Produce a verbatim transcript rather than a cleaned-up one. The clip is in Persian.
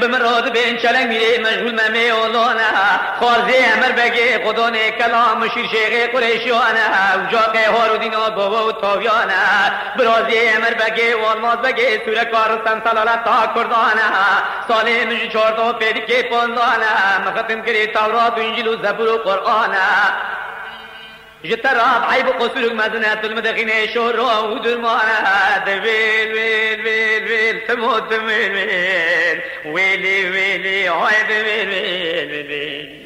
بمراد بین چلنگ میره مشغول ممی اولانا خارزی امر بگه قدانه کلام شیر شیخ قریشیانه و جاقه هارودینا بابا و تاویانه برازی امر بگه والماز بگه سوره کارستان سلالت تا کردانه ساله مجی چارتا پیدی که پاندانه مختم کری تورات و انجیل و زبور و قرآنه جتراب عيب قصرك مدنة المدخنة شورا ودرمانة ويل ويل ويل ويل تموت ويل ويل ويلي ويلي عيد ويل ويل ويل